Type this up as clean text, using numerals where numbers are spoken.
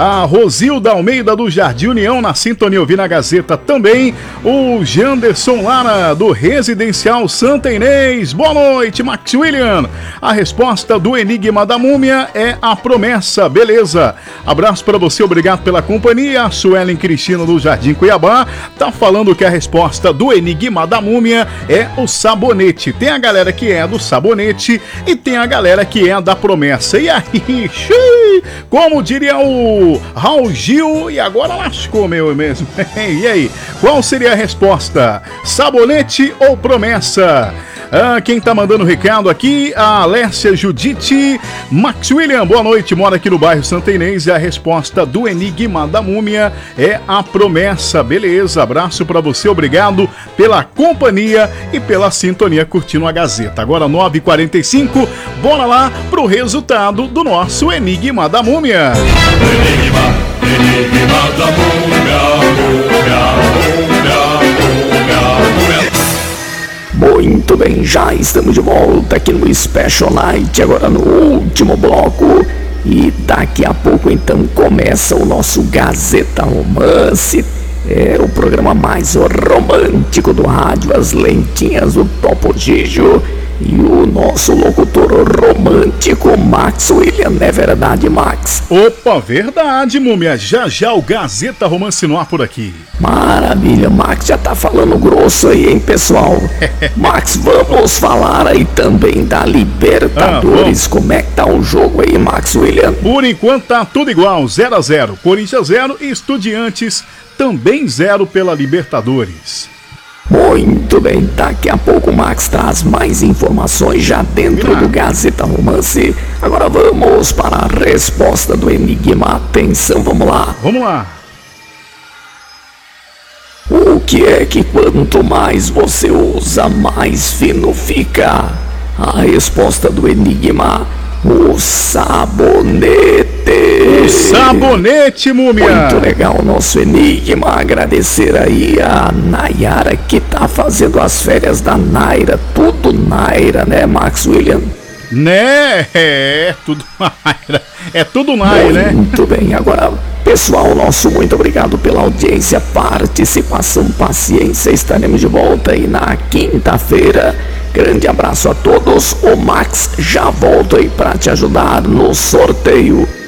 A Rosilda Almeida do Jardim União na sintonia, ouvindo a Gazeta também. O Janderson Lara do Residencial Santa Inês. Boa noite, Max William. A resposta do Enigma da Múmia é a promessa, beleza. Abraço para você, obrigado pela companhia. A Suelen Cristina do Jardim Cuiabá tá falando que a resposta do Enigma da Múmia é o sabonete. Tem a galera que é do sabonete e tem a galera que é da promessa. E aí, como diria o Raul Gil, e agora lascou meu mesmo. E aí, qual seria a resposta? Sabonete ou promessa? Quem tá mandando recado aqui? A Alessia Judite. Max William, boa noite, mora aqui no bairro Santa Inês e a resposta do Enigma da Múmia é a promessa. Beleza, abraço pra você, obrigado pela companhia e pela sintonia curtindo a Gazeta. Agora 9h45, bora lá pro resultado do nosso Enigma da Múmia. Enigma da Múmia. Muito bem, já estamos de volta aqui no Special Night, agora no último bloco. E daqui a pouco então começa o nosso Gazeta Romance. É o programa mais romântico do rádio, as lentinhas do Topo Gigio e o nosso locutor romântico Max William, não é verdade, Max? Opa, verdade, Múmia, já o Gazeta Romance no ar por aqui. Maravilha, Max já tá falando grosso aí, hein, pessoal? Max, vamos falar aí também da Libertadores. Como é que tá o jogo aí, Max William? Por enquanto tá tudo igual, 0-0, Corinthians 0 e Estudiantes também 0 pela Libertadores. Muito bem, daqui a pouco o Max traz mais informações já dentro do Gazeta Romance. Agora vamos para a resposta do Enigma. Atenção, vamos lá. Vamos lá. O que é que quanto mais você usa, mais fino fica? A resposta do Enigma: o sabonete. O sabonete, Múmia. Muito legal o nosso Enigma. Agradecer aí a Nayara que tá fazendo as férias da Naira. Tudo Naira, né, Max William? Né? É tudo Naira. É tudo Naira, né? Muito bem. Agora, pessoal, nosso muito obrigado pela audiência, participação, paciência. Estaremos de volta aí na quinta-feira. Grande abraço a todos. O Max já volta aí para te ajudar no sorteio.